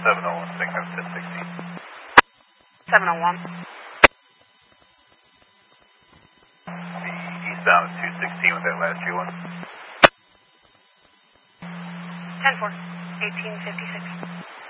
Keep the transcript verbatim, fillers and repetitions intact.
seven oh one, Sync up ten sixteen. seven oh one. The eastbound is two sixteen with that last G one. ten four, eighteen fifty-six.